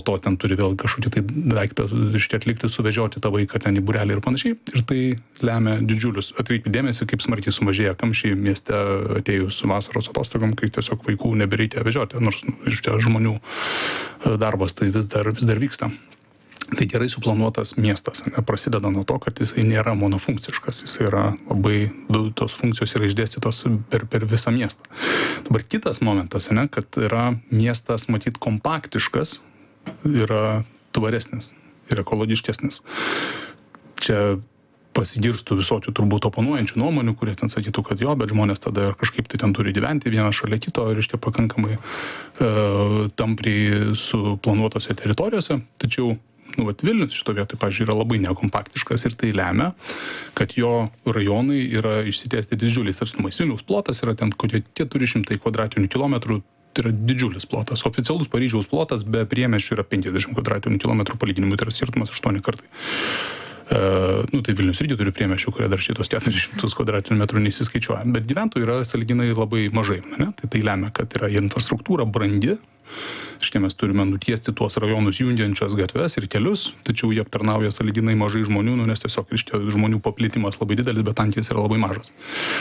to ten turi vėl kažkokį tai daiktą atlikti, suvežioti tą vaiką ten į būrelį ir panašiai. Ir tai lemia didžiulius, atkreipti dėmesį, kaip smarkiai sumažėja kamščiai mieste atėjus vasaros atostogom, kai tiesiog vaikų nebereikia vežioti, nors žmonių darbas tai vis dar vyksta. Tai gerai suplanuotas miestas prasideda nuo to, kad jisai nėra monofunkciškas, jisai yra labai, tos funkcijos yra išdėstytos per visą miestą. Dabar kitas momentas, kad yra miestas, matyt, kompaktiškas, yra tvaresnis ir ekologiškesnis. Čia pasigirstų visokių turbūt oponuojančių nuomonių, kurie ten sakytų, kad jo, bet žmonės tada ir kažkaip tai ten turi gyventi vieną šalia kito ir iš tie pakankamai tampriai suplanuotose teritorijose. Tačiau Vilnius šito vietoj, pavyzdžiui, yra labai nekompaktiškas ir tai lemia, kad jo rajonai yra išsitiesti didžiuliais atstumais. Vilniaus plotas yra ten kokie 400 kvadratinių kilometrų, tai yra didžiulis plotas. Oficialus Paryžiaus plotas be priemiesčių yra 50 kvadratinių kilometrų palyginimui, tai yra skirtumas 8 kartai. Tai Vilnius irgi turi priemiesčių, kurie dar šitos 400 kvadratinių metrų neįsiskaičiuoja. Bet gyventojų yra sąlyginai labai mažai. Tai lemia, kad yra infrastruktūra brandi. Štai mes turime nutiesti tuos rajonus jungiančias gatves ir kelius, tačiau jie aptarnauja sąlyginai mažai žmonių, nes tiesiog žmonių paplitimas labai didelis, bet tankis yra labai mažas.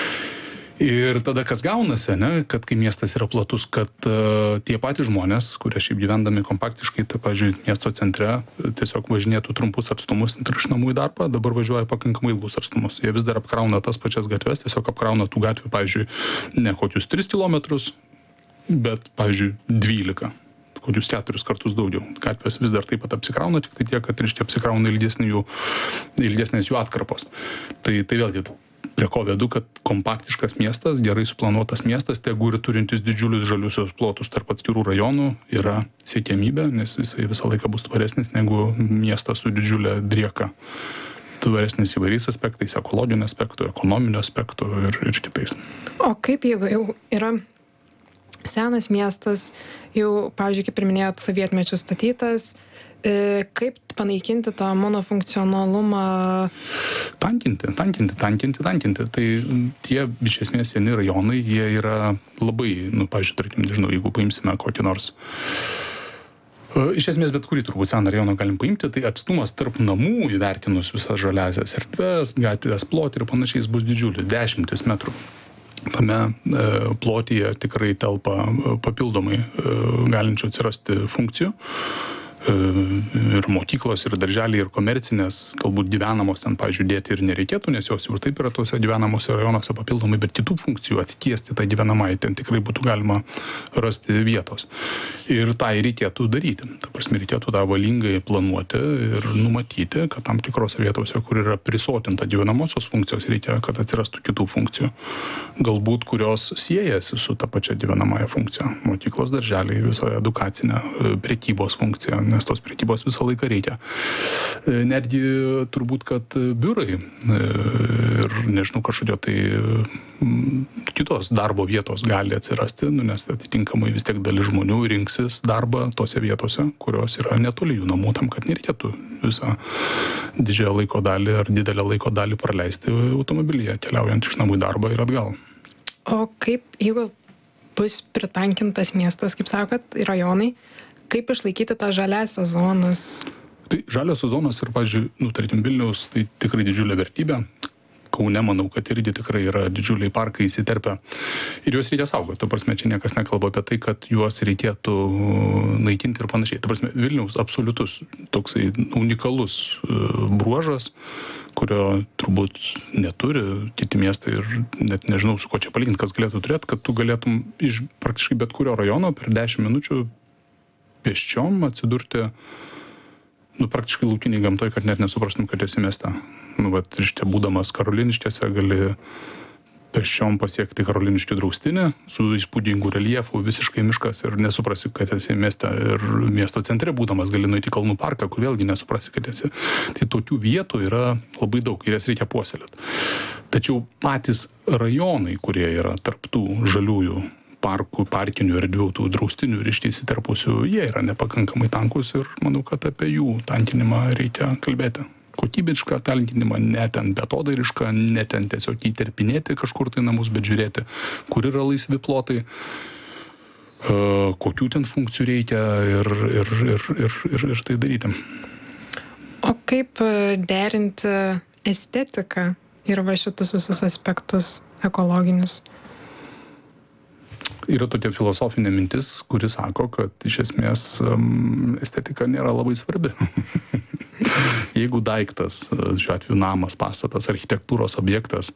Ir tada kas gaunasi, kad kai miestas yra platus, kad tie patys žmonės, kurie šiaip gyvendami kompaktiškai, tai, pavyzdžiui, miesto centre tiesiog važinėtų trumpus atstumus iš namų į darbą, dabar važiuoja pakankamai ilgus atstumus. Jie vis dar apkrauna tas pačias gatves, tiesiog apkrauna tų gatvių, pavyzdžiui, ne kokius 3 kilometrus, bet, pavyzdžiui, 12, kokius 4 kartus daugiau. Gatvės vis dar taip pat apsikrauna, tik tai tiek, kad apsikrauna ilgesnės jų atkarpos. Tai vėlgi, prie ko vedu, kad kompaktiškas miestas, gerai suplanuotas miestas, tegu ir turintis didžiulius žaliusios plotus tarp atskirų rajonų, yra siekiamybė, nes jisai visą laiką bus tvaresnis negu miestas su didžiulė drieka. Tvaresnis įvairiais aspektais, ekologiniu aspektu, ekonominiu aspektu ir kitais. O kaip jeigu jau yra senas miestas, jau, pavyzdžiui, kaip ir minėjot, sovietmečiu statytas, kaip panaikinti tą monofunkcionalumą? Tankinti. Tai tie, iš esmės, seni rajonai, jie yra labai, pavyzdžiui, tarkim, nežinau, jeigu paimsime kokį nors iš esmės bet kurį turbūt seną rajoną galim paimti, tai atstumas tarp namų įvertinus visas žaliasias erdves, gatvės plotį ir panašiai bus didžiulis, 10 metrų. Tame plotyje tikrai telpa papildomai galinčių atsirasti funkcijų. Ir mokyklos, ir darželiai, ir komercinės, galbūt gyvenamos ten, pavyzdžiui, dėti ir nereikėtų, nes jos jau taip yra tose gyvenamose rajonuose papildomai, bet kitų funkcijų atskiesti tą gyvenamąjį ten tikrai būtų galima rasti vietos. Ir tai reikėtų daryti. Ta prasme, reikėtų tą valingai planuoti ir numatyti, kad tam tikrose vietose, kur yra prisotinta gyvenamosios funkcijos, reikia, kad atsirastų kitų funkcijų. Galbūt, kurios siejasi su ta pačia gyvenamąją funkcija. Mokyklos, darželiai, visoje edukacinė, prekybos funkcija, nes tos prekybos visą laiką reikia. Netgi turbūt, kad biurai ir, nežinau, kažkokie tai kitos darbo vietos gali atsirasti, nes atitinkamai vis tiek dalis žmonių rinksis darbą tose vietose, kurios yra netoli jų namų, tam, kad nereikėtų visą didžiąją laiko dalį ar didelę laiko dalį praleisti automobilyje, keliaujant iš namų į darbą ir atgal. O kaip, jeigu bus pritankintas miestas, kaip sakot, rajonai, kaip išlaikyti tą žaliasias zonas? Tai žaliosios zonos ir, pavyzdžiui, tarkim, Vilniaus, tai tikrai didžiulė vertybė. Kaune, manau, kad irgi tikrai yra didžiuliai parkai įsiterpę. Ir juos reikia saugoti. Ta prasme, čia niekas nekalba apie tai, kad juos reikėtų naikinti ir panašiai. Ta prasme, Vilniaus absoliutus toksai unikalus bruožas, kurio turbūt neturi kiti miestai ir net nežinau, su ko čia palyginti, kas galėtų turėti, kad tu galėtum iš praktiškai bet kurio rajono per 10 minučių pėsčiom atsidurti, praktiškai laukiniai gamtoj, kad net nesuprastum, kad esi mieste. Ir šitie būdamas Karoliniškėse gali pėsčiom pasiekti Karoliniškių draustinį su įspūdingu reljefu, visiškai miškas ir nesuprasi, kad esi mieste. Ir miesto centre būdamas gali nueiti į Kalnų parką, kur vėlgi nesuprasi, kad esi. Tai tokių vietų yra labai daug ir jas reikia puoselėti. Tačiau patys rajonai, kurie yra tarp tų žaliųjų parkų, parkinių erdvių, tų draustinių ir įsiterpusių, jie yra nepakankamai tankus ir manau, kad apie jų tankinimą reikia kalbėti. Kokybišką tankinimą, ne ten betodairišką, ne ten tiesiog įterpinėti kažkur tai namus, bet žiūrėti, kur yra laisvi plotai. kokių ten funkcijų reikia ir tai daryti. O kaip derinti estetiką ir va šitus visus aspektus ekologinius? Yra tokia filosofinė mintis, kuri sako, kad iš esmės estetika nėra labai svarbi. Jeigu daiktas, šiuo atveju namas, pastatas, architektūros objektas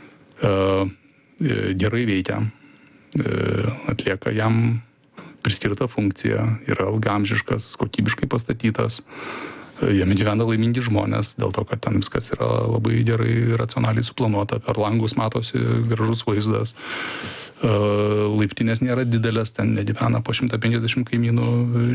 gerai veikia, atlieka jam priskirtą funkciją, yra ilgaamžiškas, kokybiškai pastatytas, jame gyvena laimingi žmonės, dėl to, kad ten viskas yra labai gerai racionaliai suplanuota, per langus matosi gražus vaizdas, laiptinės nėra didelės, ten negyvena po 150 kaimynų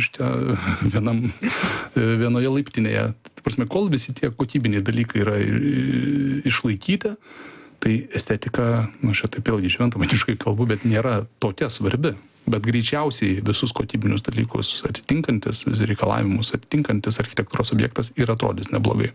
vienoje laiptinėje. Tai prasme, kol visi tie kokybiniai dalykai yra išlaikyti, tai estetika, aš taip vėlgi šventamaniškai kalbu, bet nėra tokia svarbi. Bet greičiausiai visus kokybinius dalykus atitinkantis, reikalavimus atitinkantis architektūros objektas ir atrodys neblogai.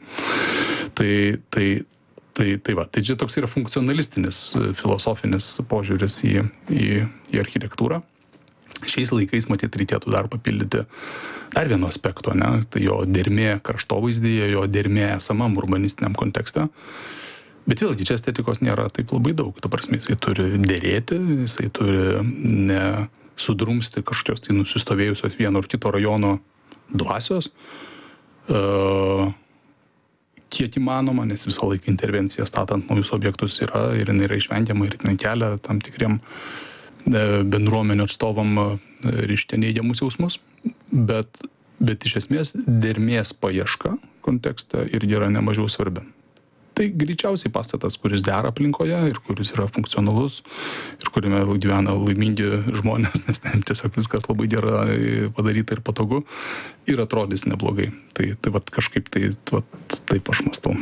Tai čia toks yra funkcionalistinis, filosofinis požiūris į architektūrą. Šiais laikais, matyt, reikėtų dar papildyti dar vieno aspekto, ne? Tai jo dermė kraštovaizdyje, jo dermė esamam urbanistiniam kontekste. Bet vėlgi, čia estetikos nėra taip labai daug. Ta prasme, jisai turi derėti, jisai turi nesudrumsti kažkokios tai nusistovėjusios vieno ar kito rajono dvasios. Kiek įmanoma, nes visą laiką intervencija statant naujus objektus yra ir jinai yra išvengiama ir jinai kelia tam tikriem bendruomenių atstovam ryškia neigiamus jausmus. Bet iš esmės dermės paieška kontekste irgi yra nemažiau svarbi. Tai greičiausiai pastatas, kuris dera aplinkoje ir kuris yra funkcionalus ir kuriame gyvena laimingi žmonės, nes ten tiesiog viskas labai gerai padaryta ir patogu ir atrodys neblogai. Tai vat kažkaip taip aš mąstau.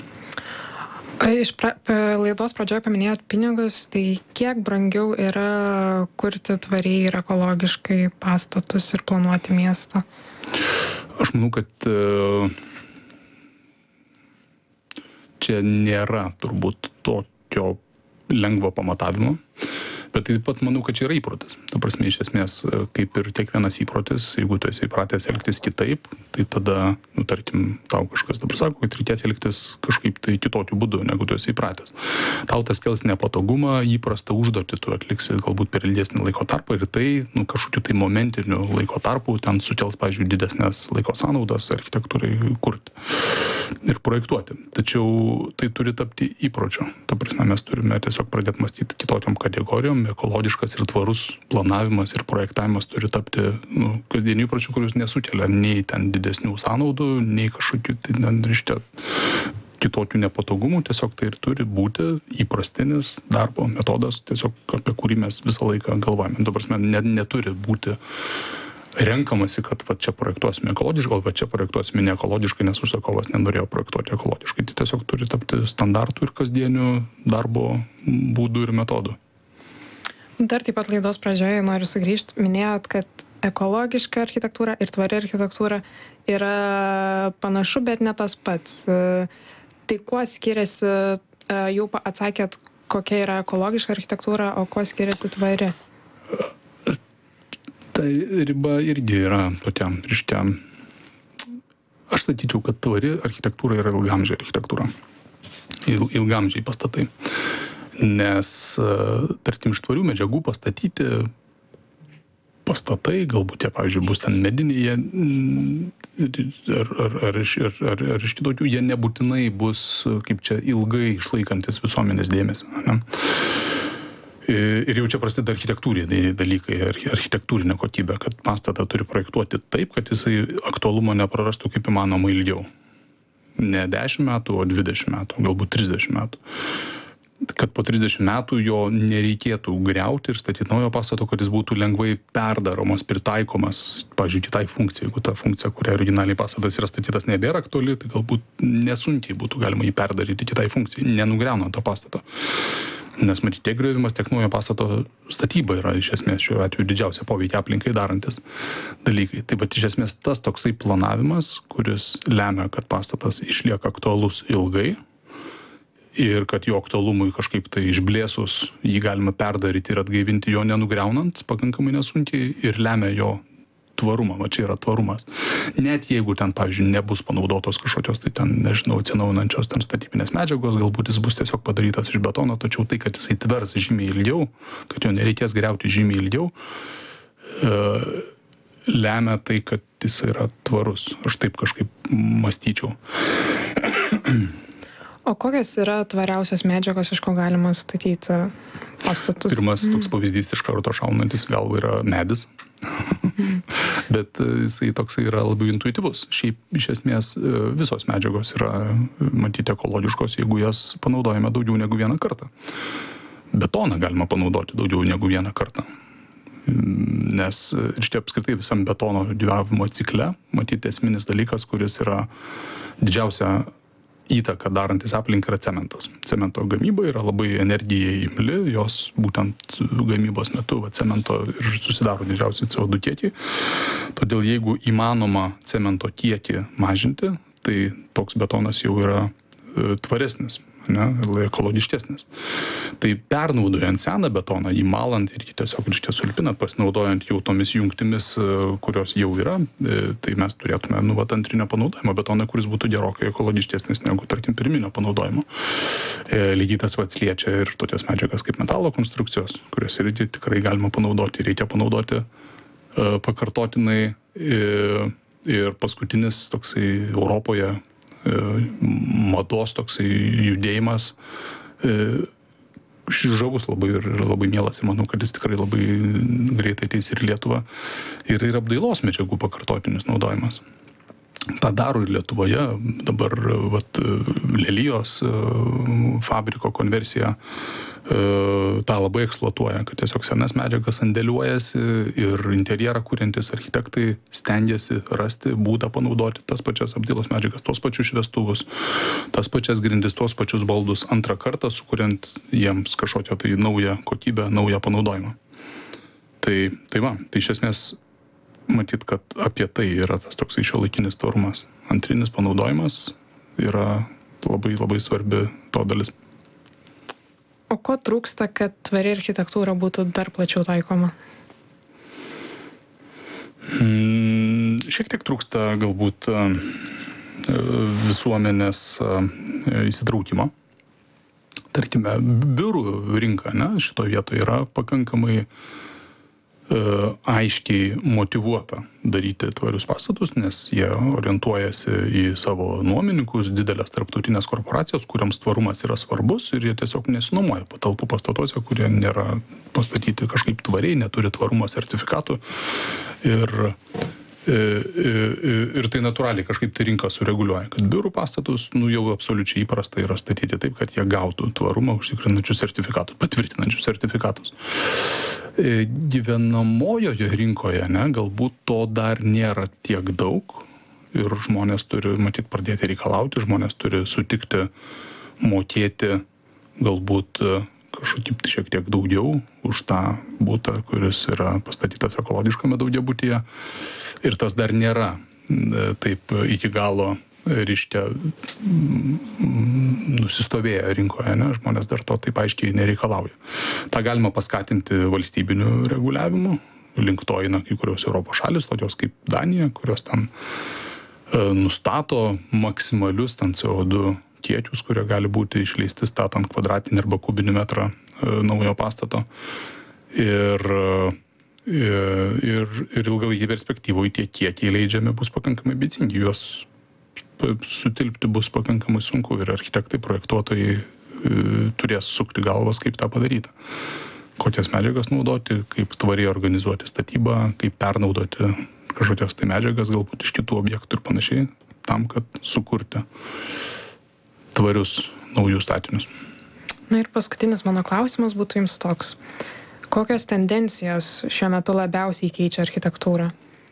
Laidos pradžioje paminėjot pinigus, tai kiek brangiau yra kurti tvariai ir ekologiškai pastatus ir planuoti miestą? Aš manau, kad čia nėra turbūt tokio lengvo pamatavimo, bet taip pat manau, kad čia yra įprotis. Ta prasme, iš esmės, kaip ir kiekvienas įprotis, jeigu tu esi įpratęs elgtis kitaip, tai tada, tarkim, tau kažkas dabar sako, kad reikės elgtis kažkaip tai kitokiu būdu, negu tu esi įpratęs. Tau tas kels nepatogumą, įprastą užduotį tu atliksi galbūt per ilgesnį laiko tarpą ir tai, kažkokiu tai momentiniu laiko tarpu ten sukels, pavyzdžiui, didesnės laiko sąnaudas architektūrai kurti ir projektuoti. Tačiau tai turi tapti įpročiu. Ta prasme, mes turime tiesiog pradėti mąstyti kitokiom kategorijom. Ekologiškas ir tvarus planavimas ir projektavimas turi tapti kasdienių įpročių, kurios nesukelia nei ten didesnių sąnaudų, nei kažkokių kitokių nepatogumų. Tiesiog tai ir turi būti įprastinis darbo metodas, tiesiog apie kurį mes visą laiką galvojame. Ta prasme, neturi būti renkamasi, kad va čia projektuosime ekologiškai, o va čia projektuosime neekologiškai, nes užsakovas nenorėjo projektuoti ekologiškai. Tai tiesiog turi tapti standartų ir kasdienių darbo būdų ir metodų. Dar taip pat laidos pradžioje noriu sugrįžti. Minėjot, kad ekologiška architektūra ir tvari architektūra yra panašu, bet ne tas pats. Tai kuo skiriasi, jau atsakėt, kokia yra ekologiška architektūra, o kuo skiriasi tvari? Ta riba irgi yra tokia ryškia. Aš sakyčiau, kad tvari architektūra yra ilgamžiai architektūra. Ilgamžiai pastatai. Nes, tarkim, iš tvarių medžiagų pastatyti pastatai, galbūt jie, pavyzdžiui, bus ten mediniai, ar iš kitokių, jie nebūtinai bus, kaip čia, ilgai išlaikantis visuomenės dėmesį. Ne? Ir jau čia prasideda architektūriniai dalykai, architektūrinė kokybė, kad pastatą turi projektuoti taip, kad jisai aktualumo neprarastų kaip įmanoma ilgiau. Ne 10 metų, o 20 metų, galbūt 30 metų. Kad po 30 metų jo nereikėtų griauti ir statyti naujo pastato, kad jis būtų lengvai perdaromas, pritaikomas, pavyzdžiui, kitai funkcijai. Jeigu ta funkcija, kuria originaliai pastatas yra statytas, nebėra aktuali, tai galbūt nesunkiai būtų galima jį perdaryti kitai funkcijai, nenugriaunant to pastato. Nes matyti, tiek griovimas, tiek naujo pastato statyba yra iš esmės šiuo atveju didžiausia poveikia aplinkai darantis dalykai. Taip pat iš esmės tas toksai planavimas, kuris lemia, kad pastatas išlieka aktualus ilgai, ir kad jo aktualumui kažkaip tai išblėsus jį galima perdaryti ir atgaivinti jo nenugriaunant pakankamai nesunkiai ir lemia jo tvarumą. Va čia yra tvarumas. Net jeigu ten, pavyzdžiui, nebus panaudotos kažkokios, tai ten, nežinau, atsinaujinančios ten statybinės medžiagos, galbūt jis bus tiesiog padarytas iš betono, tačiau tai, kad jisai tvers žymiai ilgiau, kad jo nereikės griauti žymiai ilgiau, lemia tai, kad jis yra tvarus. Aš taip kažkaip mąstyčiau. O kokios yra tvariausios medžiagos, iš ko galima statyti pastatus? Pirmas toks pavyzdys iš karto šaunantis galva yra medis. Bet jisai toksai yra labai intuityvus. Šiaip iš esmės visos medžiagos yra matyti ekologiškos, jeigu jas panaudojame daugiau negu vieną kartą. Betoną galima panaudoti daugiau negu vieną kartą. Nes ir štai apskritai visam betono gyvavimo cikle matyti esminis dalykas, kuris yra didžiausia įtaką darantis aplinką yra cementas. Cemento gamyba yra labai energijai imli, jos būtent gamybos metu cemento ir susidaro didžiausi CO2 kiekiai. Todėl jeigu įmanoma cemento kiekį mažinti, tai toks betonas jau yra tvaresnis, ne, ekologiškesnis. Tai pernaudojant seną betoną, jį malant ir jį tiesiog sulpinant, pasinaudojant jau tomis jungtimis, kurios jau yra, tai mes turėtume antrinio panaudojimo betoną, kuris būtų gerokai ekologiškesnis negu, tarkim, pirminio panaudojimo. Lygiai tas pats liečia ir tokias medžiagas kaip metalo konstrukcijos, kurias irgi tikrai galima panaudoti, reikia panaudoti pakartotinai. Ir paskutinis toksai Europoje mados toksai judėjimas žavus labai ir labai mielas ir manau, kad jis tikrai labai greitai ateis ir Lietuvą. Ir apdailos medžiagų pakartotinis naudojimas. Ta daro ir Lietuvoje. Dabar Lelijos fabriko konversija tą labai eksploatuoja, kad tiesiog senas medžiagas sandėliuojasi ir interjerą kuriantis architektai stengiasi rasti būdą panaudoti tas pačias apdailos medžiagas, tuos pačius šviestuvus, tas pačias grindis, tuos pačius baldus antrą kartą, sukuriant jiems kažkokią tai naują kokybę, naują panaudojimą. Tai iš esmės matyt, kad apie tai yra tas toksai šiuolaikinis tvarumas. Antrinis panaudojimas yra labai labai svarbi to dalis. O ko trūksta, kad tvari architektūra būtų dar plačiau taikoma? Šiek tiek trūksta galbūt visuomenės įsitraukimo. Tarkime, biurų rinka, ne, šitoje vietoje yra pakankamai aiškiai motyvuota daryti tvarius pastatus, nes jie orientuojasi į savo nuomininkus, didelės tarptautinės korporacijos, kuriams tvarumas yra svarbus ir jie tiesiog nesinuomoja patalpų pastatuose, kurie nėra pastatyti kažkaip tvariai, neturi tvarumo sertifikatų ir tai natūraliai kažkaip tai rinka sureguliuoja, kad biurų pastatus jau absoliučiai įprasta yra statyti taip, kad jie gautų tvarumą užtikrinančius sertifikatus, patvirtinančius sertifikatus. Gyvenamojoje rinkoje, ne, galbūt to dar nėra tiek daug ir žmonės turi, matyt, pradėti reikalauti, žmonės turi sutikti mokėti galbūt kažkaip šiek tiek daugiau už tą butą, kuris yra pastatytas ekologiškame daugiabutyje. Ir tas dar nėra taip iki galo reiškia nusistovėję rinkoje, ne? Žmonės dar to taip aiškiai nereikalauja. Ta galima paskatinti valstybiniu reguliavimu, link to eina kai kurios Europos šalis, tokios kaip Danija, kurios ten nustato maksimalius ten CO2 kiekius, kurie gali būti išleisti statant kvadratinį arba kubinį metrą naujo pastato. Ir ilgalaikėje perspektyvoje tie kiekiai leidžiami bus pakankamai ambicingi, juos sutilpti bus pakankamai sunku ir architektai, projektuotojai turės sukti galvas, kaip tą padaryti. Kokias medžiagas naudoti, kaip tvariai organizuoti statybą, kaip pernaudoti kažkokias tai medžiagas, galbūt iš kitų objektų ir panašiai, tam, kad sukurti tvarius naujus statinius. Na ir paskutinis mano klausimas būtų jums toks. Kokios tendencijos šiuo metu labiausiai keičia architektūrą?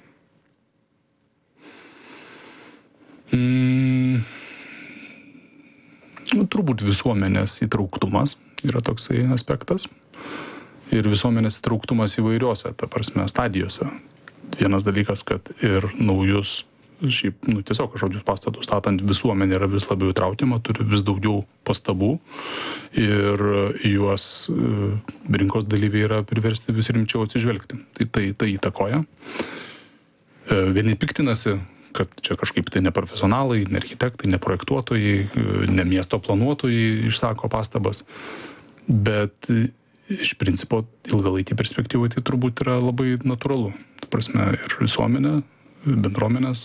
Turbūt visuomenės įtrauktumas yra toksai aspektas. Ir visuomenės įtrauktumas įvairiuose, ta prasme, stadijose. Vienas dalykas, kad ir naujus šiaip, tiesiog kažkokius pastatus statant visuomenė yra vis labiau įtraukiama, turi vis daugiau pastabų ir juos rinkos dalyviai yra priversti vis rimčiau atsižvelgti. Tai įtakoja. Vieni piktinasi, kad čia kažkaip tai neprofesionalai, ne architektai, ne projektuotojai, ne miesto planuotojai išsako pastabas, bet iš principo ilgalaikėj perspektyvoje tai turbūt yra labai natūralu. Ta prasme, ir visuomenė, bendruomenės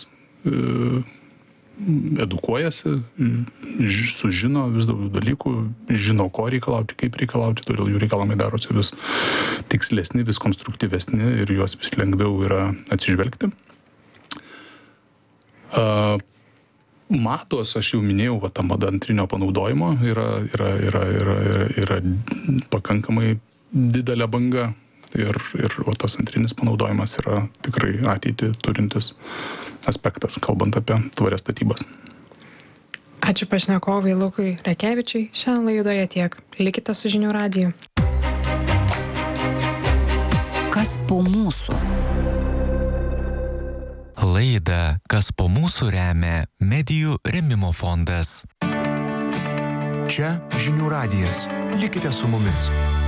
edukuojasi, sužino vis daugiau dalykų, žino, ko reikalauti, kaip reikalauti, todėl jų reikalavimai darosi vis tikslesni, vis konstruktyvesni ir juos vis lengviau yra atsižvelgti. Mados, aš jau minėjau, ta mada antrinio panaudojimo yra pakankamai didelė banga ir tas antrinis panaudojimas yra tikrai ateitį turintis aspektas, kalbant apie tvarias statybas. Ačiū pašnekovui Lukui Rekevičiui. Šiandien laidoje tiek. Likite su Žinių radiju. Kas po mūsų? Laidą Kas po mūsų remia Medijų rėmimo fondas. Čia Žinių radijas. Likite su mumis.